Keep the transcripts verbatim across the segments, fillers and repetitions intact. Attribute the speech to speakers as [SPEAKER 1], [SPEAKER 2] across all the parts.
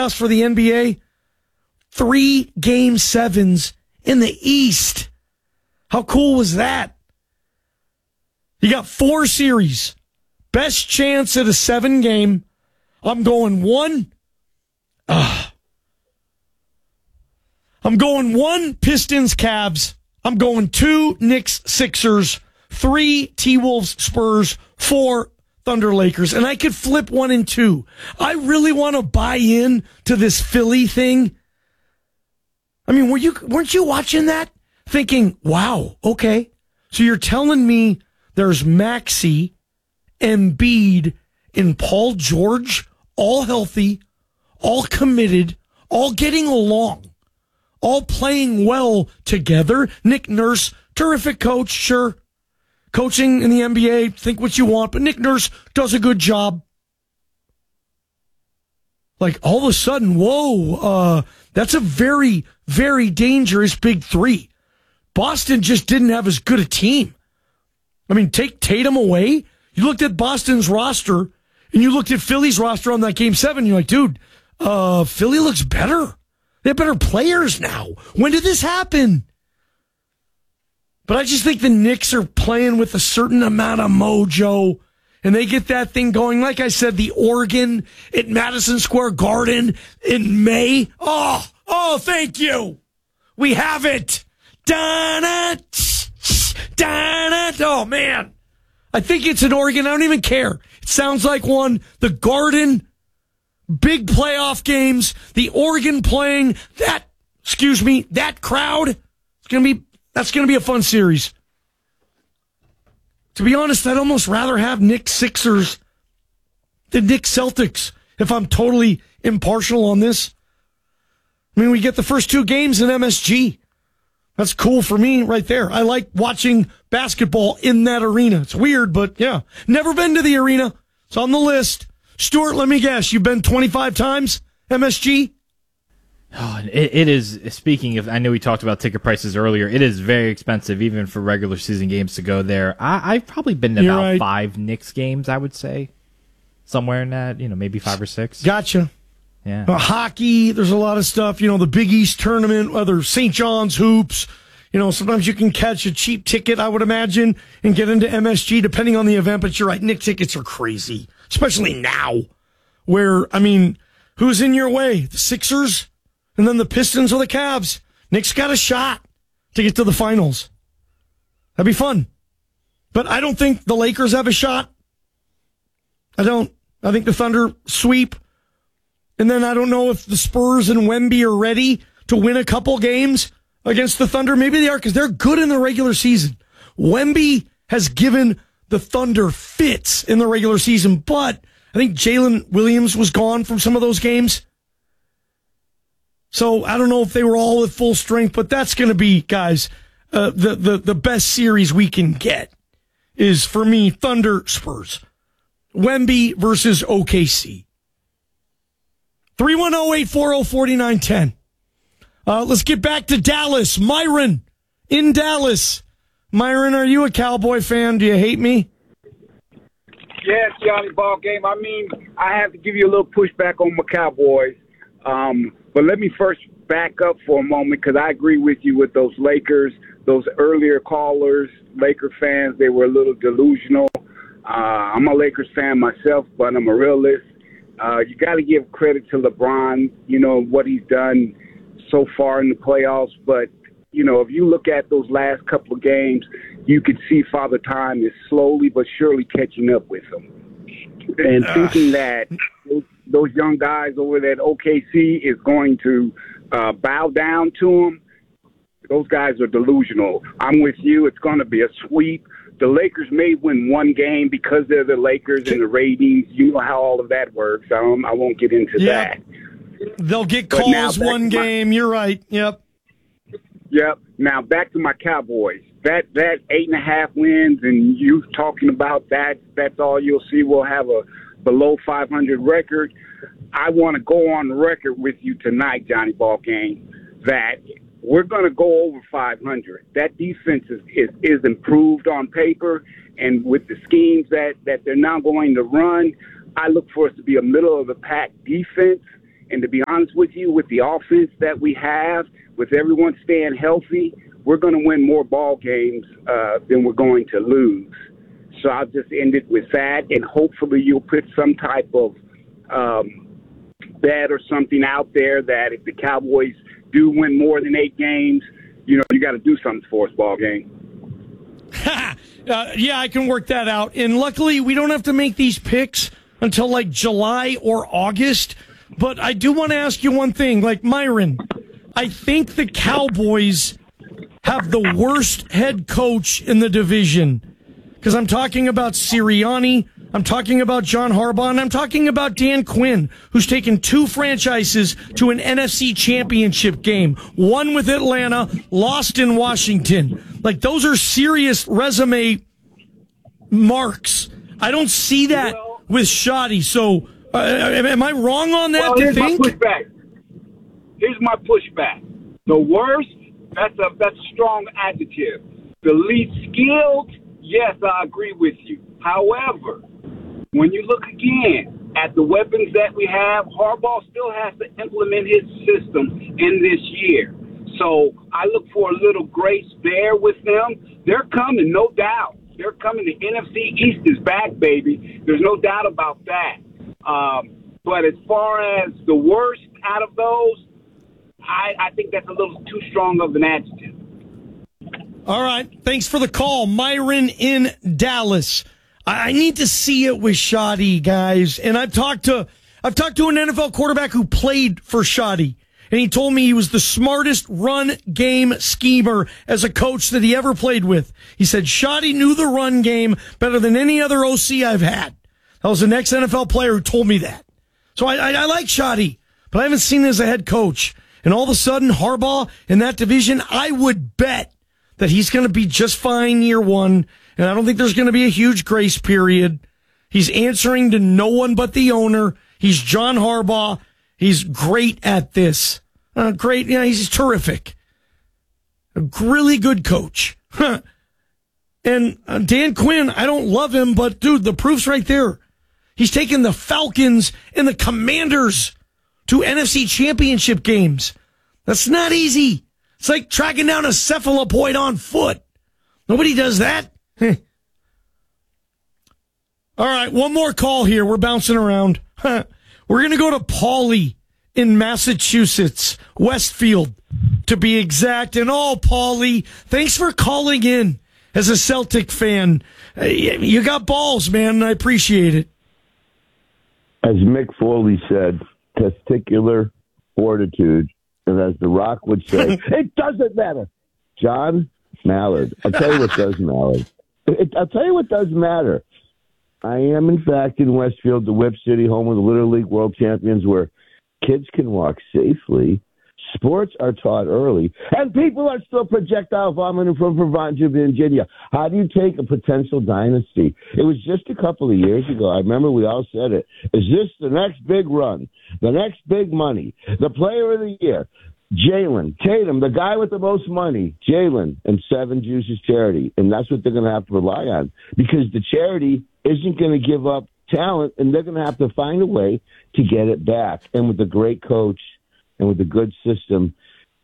[SPEAKER 1] playoffs for the N B A? Three game sevens in the East. How cool was that? You got four series. Best chance at a seven game. I'm going one. Uh, I'm going one Pistons Cavs. I'm going two Knicks Sixers. Three T-Wolves Spurs. Four Thunder Lakers. And I could flip one and two. I really want to buy in to this Philly thing. I mean, were you weren't you watching that? Thinking, wow, okay. So you're telling me there's Maxey, Embiid, and Paul George all healthy, all committed, all getting along, all playing well together. Nick Nurse, terrific coach, sure. Coaching in the N B A, think what you want, but Nick Nurse does a good job. Like, all of a sudden, whoa, uh, that's a very, very dangerous big three. Boston just didn't have as good a team. I mean, take Tatum away. You looked at Boston's roster, and you looked at Philly's roster on that game seven. You're like, dude, uh, Philly looks better. They have better players now. When did this happen? But I just think the Knicks are playing with a certain amount of mojo, and they get that thing going. Like I said, the Oregon at Madison Square Garden in May. Oh, oh, thank you. We have it. Da-na, da-na. Oh, man. I think it's in Oregon. I don't even care. It sounds like one. The Garden, big playoff games, the Oregon playing, that, excuse me, that crowd. It's going to be, that's going to be a fun series. To be honest, I'd almost rather have Knicks Sixers than Knicks Celtics if I'm totally impartial on this. I mean, we get the first two games in M S G. That's cool for me right there. I like watching basketball in that arena. It's weird, but yeah. Never been to the arena. It's on the list. Stuart, let me guess. You've been twenty-five times M S G?
[SPEAKER 2] Oh, it, it is, speaking of, I know we talked about ticket prices earlier. It is very expensive, even for regular season games, to go there. I, I've probably been to
[SPEAKER 1] You're
[SPEAKER 2] about
[SPEAKER 1] right.
[SPEAKER 2] five Knicks games, I would say. Somewhere in that, you know, maybe five or six.
[SPEAKER 1] Gotcha.
[SPEAKER 2] Yeah.
[SPEAKER 1] Uh, hockey, there's a lot of stuff. You know, the Big East tournament, whether Saint John's hoops. You know, sometimes you can catch a cheap ticket, I would imagine, and get into M S G depending on the event. But you're right, Knick tickets are crazy, especially now, where, I mean, who's in your way? The Sixers? And then the Pistons or the Cavs. Knicks got a shot to get to the finals. That'd be fun. But I don't think the Lakers have a shot. I don't. I think the Thunder sweep. And then I don't know if the Spurs and Wemby are ready to win a couple games against the Thunder. Maybe they are, because they're good in the regular season. Wemby has given the Thunder fits in the regular season, but I think Jalen Williams was gone from some of those games. So I don't know if they were all at full strength, but that's going to be, guys, uh, the, the, the best series we can get is, for me, Thunder Spurs. Wemby versus O K C. three one zero, eight four zero, four nine one zero. Uh, let's get back to Dallas. Myron in Dallas. Myron, are you a Cowboy fan? Do you hate me?
[SPEAKER 3] Yes, Johnny Ball Game. I mean, I have to give you a little pushback on my Cowboys. Um, but let me first back up for a moment, because I agree with you with those Lakers, those earlier callers, Laker fans. They were a little delusional. Uh, I'm a Lakers fan myself, but I'm a realist. Uh, you got to give credit to LeBron, you know, what he's done so far in the playoffs. But, you know, if you look at those last couple of games, you could see Father Time is slowly but surely catching up with him. And thinking that those, those young guys over there at O K C is going to uh, bow down to him, those guys are delusional. I'm with you. It's going to be a sweep. The Lakers may win one game because they're the Lakers and the ratings. You know how all of that works. I, don't, I won't get into
[SPEAKER 1] yep.
[SPEAKER 3] that.
[SPEAKER 1] They'll get calls one game. My, You're right. Yep.
[SPEAKER 3] Yep. Now back to my Cowboys. That that eight and a half wins, and you talking about that, that's all you'll see. We'll have a below five hundred record. I want to go on record with you tonight, Johnny Ball Game, that we're going to go over five hundred. That defense is, is, is improved on paper, and with the schemes that, that they're now going to run, I look for us to be a middle-of-the-pack defense And to be honest with you, with the offense that we have, with everyone staying healthy, we're going to win more ball games uh, than we're going to lose. So I'll just end it with that, and hopefully you'll put some type of um, bet or something out there that if the Cowboys do win more than eight games, you know, you got to do something for us, ball game.
[SPEAKER 1] uh, yeah, I can work that out. And luckily, we don't have to make these picks until like July or August. But I do want to ask you one thing. Like, Myron, I think the Cowboys have the worst head coach in the division. Because I'm talking about Sirianni, I'm talking about John Harbaugh, and I'm talking about Dan Quinn, who's taken two franchises to an N F C championship game. One with Atlanta, lost in Washington. Like, those are serious resume marks. I don't see that
[SPEAKER 3] well,
[SPEAKER 1] with Shoddy. So, uh, am I wrong on that
[SPEAKER 3] well,
[SPEAKER 1] to
[SPEAKER 3] here's
[SPEAKER 1] think?
[SPEAKER 3] My pushback. Here's my pushback. The worst, that's a, that's a strong adjective. The least skilled, yes, I agree with you. However, when you look again at the weapons that we have, Harbaugh still has to implement his system in this year. So I look for a little grace there with them. They're coming, no doubt. They're coming. The N F C East is back, baby. There's no doubt about that. Um, but as far as the worst out of those, I, I think that's a little too strong of an adjective.
[SPEAKER 1] All right. Thanks for the call. Myron in Dallas. I need to see it with Shoddy, guys. And I've talked to I've talked to an N F L quarterback who played for Shoddy, and he told me he was the smartest run game schemer as a coach that he ever played with. He said Shoddy knew the run game better than any other O C I've had. That was an ex-N F L player who told me that. So I, I, I like Shoddy, but I haven't seen him as a head coach. And all of a sudden, Harbaugh in that division, I would bet that he's going to be just fine year one. And I don't think there's going to be a huge grace period. He's answering to no one but the owner. He's John Harbaugh. He's great at this. Uh, great. Yeah, he's terrific. A really good coach. Huh. And uh, Dan Quinn, I don't love him, but dude, the proof's right there. He's taken the Falcons and the Commanders to N F C championship games. That's not easy. It's like tracking down a cephalopoid on foot. Nobody does that. All right, one more call here. We're bouncing around. We're going to go to Paulie in Massachusetts, Westfield, to be exact. And oh, Paulie, thanks for calling in as a Celtic fan. You got balls, man, and I appreciate it.
[SPEAKER 4] As Mick Foley said, testicular fortitude. And as The Rock would say, it doesn't matter. John Mallard. I'll tell you what does matter. It, I'll tell you what does matter. I am, in fact, in Westfield, the Whip City, home of the Little League World Champions, where kids can walk safely. Sports are taught early, and people are still projectile vomiting from Vermont to Virginia. How do you take a potential dynasty? It was just a couple of years ago. I remember we all said it. Is this the next big run? The next big money? The player of the year? Jalen, Tatum, the guy with the most money, Jalen, and Seven Juices Charity. And that's what they're going to have to rely on, because the charity isn't going to give up talent, and they're going to have to find a way to get it back. And with a great coach and with a good system,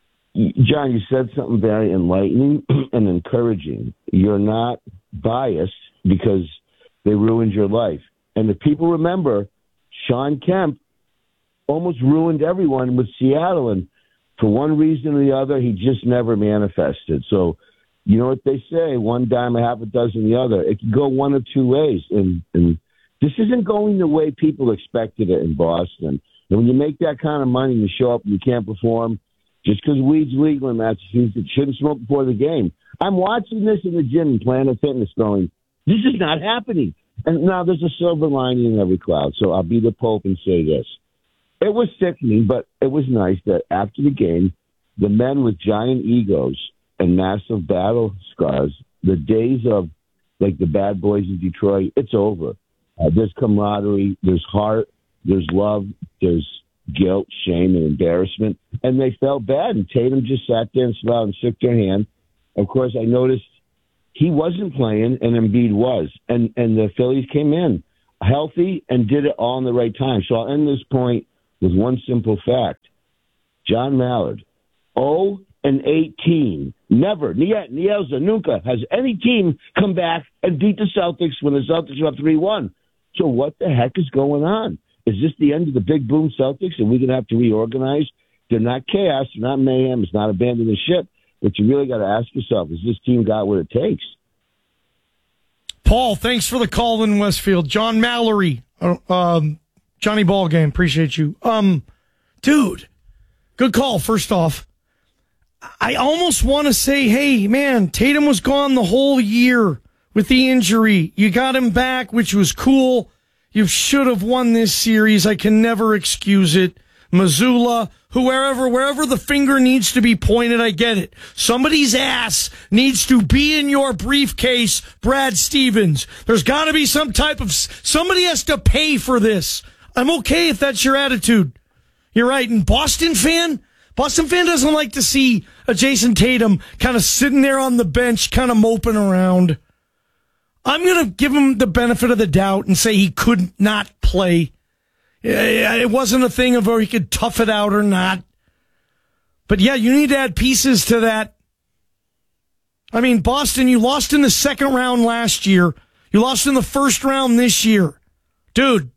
[SPEAKER 4] John, you said something very enlightening and encouraging. You're not biased because they ruined your life. And if people remember, Sean Kemp almost ruined everyone with Seattle, and for one reason or the other, he just never manifested. So, you know what they say, one dime, a half a dozen the other. It can go one of two ways. And, and this isn't going the way people expected it in Boston. And when you make that kind of money and you show up and you can't perform, just because weed's legal in Massachusetts, shouldn't smoke before the game. I'm watching this in the gym in Planet Fitness going, this is not happening. And now there's a silver lining in every cloud. So I'll be the Pope and say this. It was sickening, but it was nice that after the game, the men with giant egos and massive battle scars, the days of like the bad boys in Detroit, it's over. Uh, there's camaraderie, there's heart, there's love, there's guilt, shame, and embarrassment. And they felt bad, and Tatum just sat there and smiled and shook their hand. Of course, I noticed he wasn't playing, and Embiid was. And, and the Phillies came in healthy and did it all in the right time. So I'll end this point with one simple fact. John Mallard, oh and eighteen. Never, niet, nielza, nunca, has any team come back and beat the Celtics when the Celtics are up three one. So what the heck is going on? Is this the end of the big boom Celtics and we're going to have to reorganize? They're not chaos. They're not mayhem. It's not abandoning the ship. But you really got to ask yourself, has this team got what it takes?
[SPEAKER 1] Paul, thanks for the call in Westfield. John Mallory, uh, um, Johnny Ballgame, appreciate you. Um, dude, good call, first off. I almost want to say, hey, man, Tatum was gone the whole year with the injury. You got him back, which was cool. You should have won this series. I can never excuse it. Missoula, whoever, wherever the finger needs to be pointed, I get it. Somebody's ass needs to be in your briefcase, Brad Stevens. There's got to be some type of, somebody has to pay for this. I'm okay if that's your attitude. You're right. And Boston fan, Boston fan doesn't like to see a Jason Tatum kind of sitting there on the bench, kind of moping around. I'm going to give him the benefit of the doubt and say he could not play. It wasn't a thing of where he could tough it out or not. But yeah, you need to add pieces to that. I mean, Boston, you lost in the second round last year. You lost in the first round this year. Dude,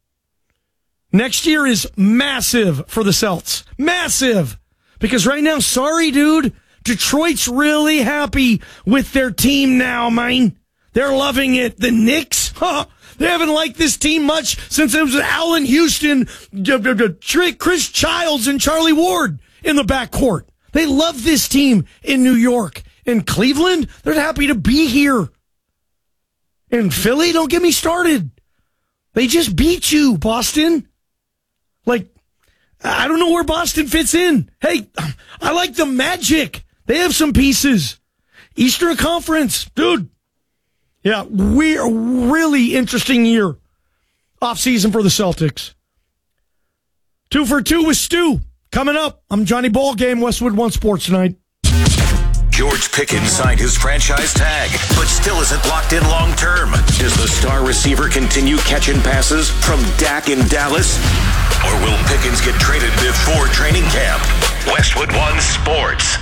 [SPEAKER 1] next year is massive for the Celts. Massive. Because right now, sorry, dude, Detroit's really happy with their team now, man. They're loving it. The Knicks, huh? They haven't liked this team much since it was Allen Houston, Chris Childs, and Charlie Ward in the backcourt. They love this team in New York. In Cleveland, they're happy to be here. In Philly, don't get me started. They just beat you, Boston. Like, I don't know where Boston fits in. Hey, I like the Magic. They have some pieces. Eastern Conference, dude. Yeah, we're really interesting year off season for the Celtics. Two for two with Stu. Coming up, I'm Johnny Ballgame, Westwood One Sports tonight.
[SPEAKER 5] George Pickens signed his franchise tag, but still isn't locked in long term. Does the star receiver continue catching passes from Dak in Dallas? Or will Pickens get traded before training camp? Westwood One Sports.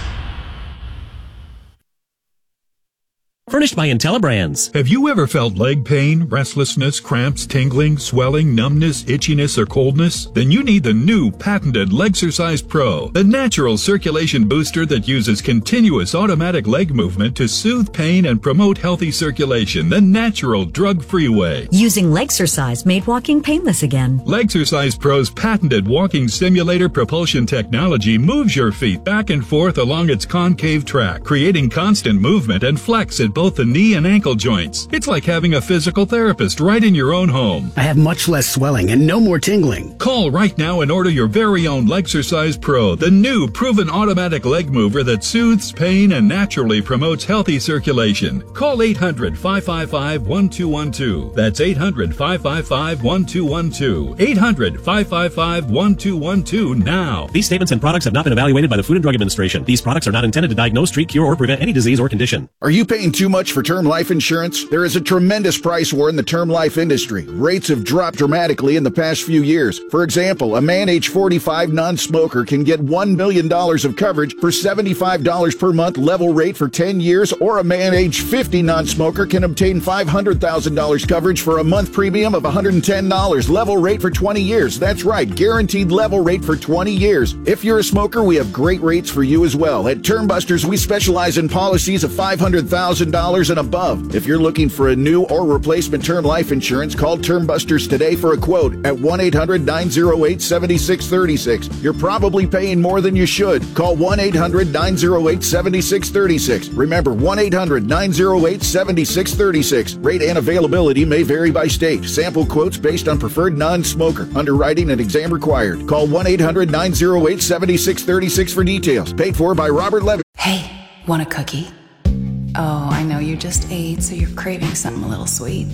[SPEAKER 6] Furnished by IntelliBrands.
[SPEAKER 7] Have you ever felt leg pain, restlessness, cramps, tingling, swelling, numbness, itchiness, or coldness? Then you need the new patented Legsercise Pro, the natural circulation booster that uses continuous automatic leg movement to soothe pain and promote healthy circulation the natural, drug-free way.
[SPEAKER 8] Using Legsercise made walking painless again.
[SPEAKER 7] Legsercise Pro's patented walking simulator propulsion technology moves your feet back and forth along its concave track, creating constant movement and flex at both the knee and ankle joints. It's like having a physical therapist right in your own home.
[SPEAKER 9] I have much less swelling and no more tingling.
[SPEAKER 7] Call right now and order your very own Legsercise Pro, the new proven automatic leg mover that soothes pain and naturally promotes healthy circulation. Call eight hundred, five five five, one two one two. That's eight hundred, five five five, one two one two. eight hundred, five five five, one two one two now.
[SPEAKER 6] These statements and products have not been evaluated by the Food and Drug Administration. These products are not intended to diagnose, treat, cure, or prevent any disease or condition.
[SPEAKER 10] Are you paying too much for term life insurance? There is a tremendous price war in the term life industry. Rates have dropped dramatically in the past few years. For example, a man age forty-five non-smoker can get one million dollars of coverage for seventy-five dollars per month level rate for ten years, or a man age fifty non-smoker can obtain five hundred thousand dollars coverage for a month premium of one hundred ten dollars level rate for twenty years. That's right, guaranteed level rate for twenty years. If you're a smoker, we have great rates for you as well. At Term Busters, we specialize in policies of five hundred thousand dollars and above. If you're looking for a new or replacement term life insurance, call Term Busters today for a quote at one eight hundred, nine oh eight, seven six three six. You're probably paying more than you should. Call one eight hundred, nine oh eight, seven six three six. Remember, one eight hundred, nine oh eight, seven six three six. Rate and availability may vary by state. Sample quotes based on preferred non-smoker. Underwriting and exam required. Call one eight hundred, nine oh eight, seven six three six for details. Paid for by Robert Levy.
[SPEAKER 11] Hey, want a cookie? Oh, I know you just ate, so you're craving something a little sweet.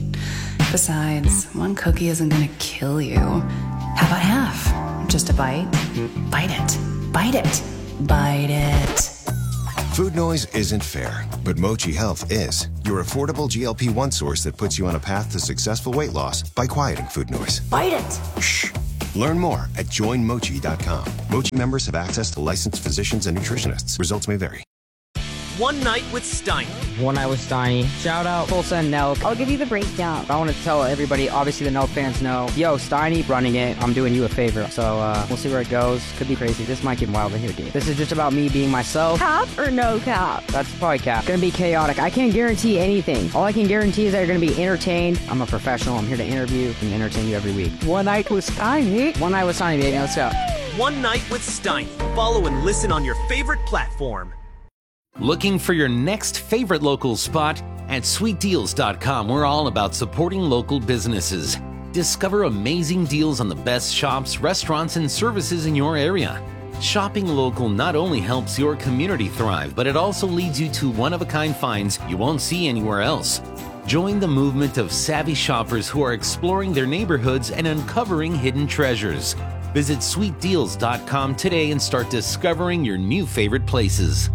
[SPEAKER 11] Besides, one cookie isn't gonna kill you. How about half? Just a bite? Bite it. Bite it. Bite it.
[SPEAKER 12] Food noise isn't fair, but Mochi Health is. Your affordable G L P one source that puts you on a path to successful weight loss by quieting food noise.
[SPEAKER 11] Bite it.
[SPEAKER 12] Shh. Learn more at join mochi dot com. Mochi members have access to licensed physicians and nutritionists. Results may vary.
[SPEAKER 13] One Night with Steiny.
[SPEAKER 14] One Night with Steiny. Shout out Full Send Nelk.
[SPEAKER 15] I'll give you the breakdown.
[SPEAKER 14] I want to tell everybody, obviously the Nelk fans know, yo, Steiny running it. I'm doing you a favor. So uh, we'll see where it goes. Could be crazy. This might get wild in here, dude. This is just about me being myself.
[SPEAKER 15] Cap or no cap?
[SPEAKER 14] That's probably cap. Gonna be chaotic. I can't guarantee anything. All I can guarantee is that you're gonna be entertained. I'm a professional. I'm here to interview and entertain you every week.
[SPEAKER 15] One Night with Steiny.
[SPEAKER 14] One Night with Steiny, baby. Let's go.
[SPEAKER 13] One Night with Steiny. Follow and listen on your favorite platform.
[SPEAKER 16] Looking for your next favorite local spot? At sweet deals dot com, we're all about supporting local businesses. Discover amazing deals on the best shops, restaurants, and services in your area. Shopping local not only helps your community thrive, but it also leads you to one-of-a-kind finds you won't see anywhere else. Join the movement of savvy shoppers who are exploring their neighborhoods and uncovering hidden treasures. Visit sweet deals dot com today and start discovering your new favorite places.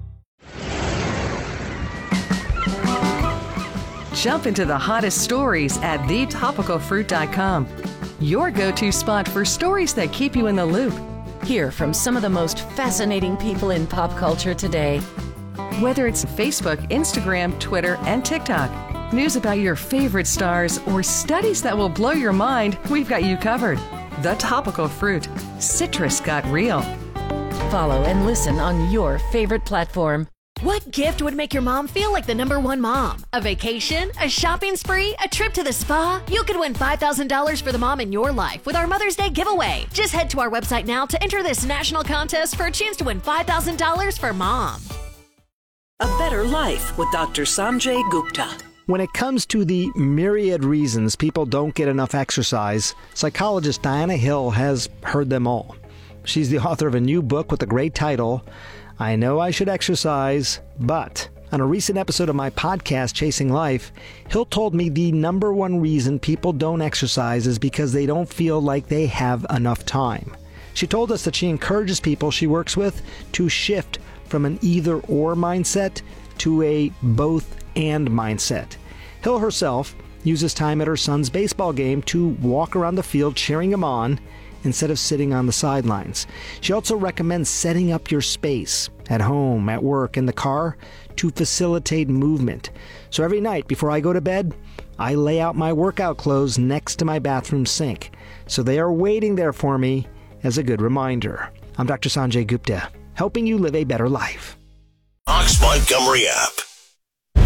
[SPEAKER 17] Jump into the hottest stories at the topical fruit dot com. Your go-to spot for stories that keep you in the loop.
[SPEAKER 18] Hear from some of the most fascinating people in pop culture today.
[SPEAKER 17] Whether it's Facebook, Instagram, Twitter, and TikTok, news about your favorite stars, or studies that will blow your mind, we've got you covered. The Topical Fruit. Citrus got real.
[SPEAKER 18] Follow and listen on your favorite platform.
[SPEAKER 19] What gift would make your mom feel like the number one mom? A vacation? A shopping spree? A trip to the spa? You could win five thousand dollars for the mom in your life with our Mother's Day giveaway. Just head to our website now to enter this national contest for a chance to win five thousand dollars for mom.
[SPEAKER 20] A Better Life with Doctor Sanjay Gupta.
[SPEAKER 21] When it comes to the myriad reasons people don't get enough exercise, psychologist Diana Hill has heard them all. She's the author of a new book with the great title, I Know I Should Exercise, But. On a recent episode of my podcast, Chasing Life, Hill told me the number one reason people don't exercise is because they don't feel like they have enough time. She told us that she encourages people she works with to shift from an either-or mindset to a both-and mindset. Hill herself uses time at her son's baseball game to walk around the field cheering him on instead of sitting on the sidelines. She also recommends setting up your space at home, at work, in the car to facilitate movement. So every night before I go to bed, I lay out my workout clothes next to my bathroom sink. So they are waiting there for me as a good reminder. I'm Doctor Sanjay Gupta, helping you live a better life.
[SPEAKER 5] Ox Montgomery app.